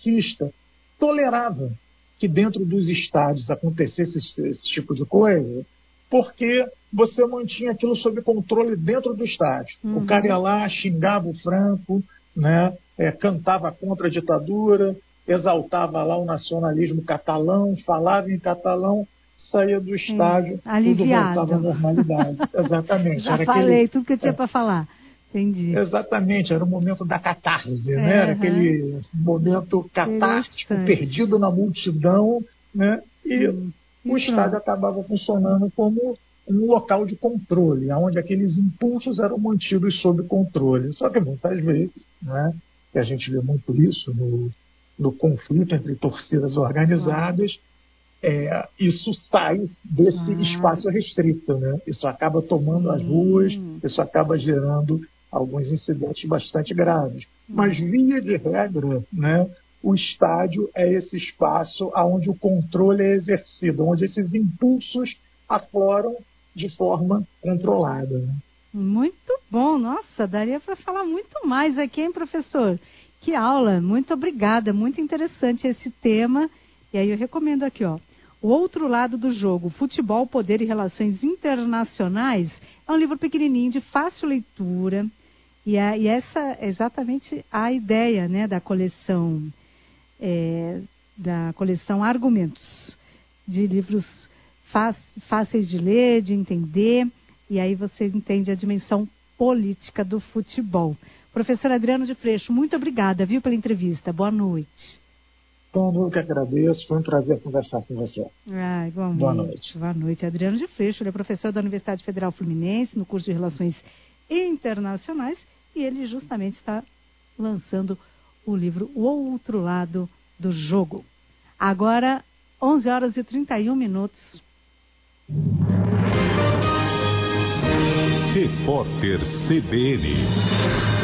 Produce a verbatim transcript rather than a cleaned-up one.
progressista tolerava que dentro dos estádios acontecesse esse, esse tipo de coisa, porque você mantinha aquilo sob controle dentro do estádio. Uhum. O cara ia lá, xingava o Franco, né, é, cantava contra a ditadura, exaltava lá o nacionalismo catalão, falava em catalão, saía do estádio, Sim, tudo voltava à normalidade. Exatamente. Já era falei aquele, tudo que eu tinha é, para falar. Entendi. Exatamente, era o momento da catarse, É, né? Era uhum. aquele momento catártico, perdido na multidão, né? E hum, o e estádio pronto. acabava funcionando como um local de controle, onde aqueles impulsos eram mantidos sob controle. Só que muitas vezes, né, e a gente vê muito isso no, no conflito entre torcidas organizadas, é, isso sai desse ah. espaço restrito, né? Isso acaba tomando Sim. as ruas, isso acaba gerando alguns incidentes bastante graves. Hum. Mas, via de regra, né, o estádio é esse espaço onde o controle é exercido, onde esses impulsos afloram de forma controlada. Né? Muito bom, nossa, daria para falar muito mais aqui, hein, professor? Que aula, muito obrigada, muito interessante esse tema. E aí eu recomendo aqui, ó, O Outro Lado do Jogo, Futebol, Poder e Relações Internacionais. É um livro pequenininho, de fácil leitura. E, é, e essa é exatamente a ideia, né, da coleção, é, da coleção Argumentos, de livros fáceis de ler, de entender. E aí você entende a dimensão política do futebol. Professor Adriano de Freixo, muito obrigada, viu, pela entrevista. Boa noite. Então, eu que agradeço, foi um prazer conversar com você. Ah, igualmente. Boa noite. Boa noite. Adriano de Freixo, ele é professor da Universidade Federal Fluminense, no curso de Relações Internacionais, e ele justamente está lançando o livro O Outro Lado do Jogo. Agora, onze horas e trinta e um minutos. Repórter C B N.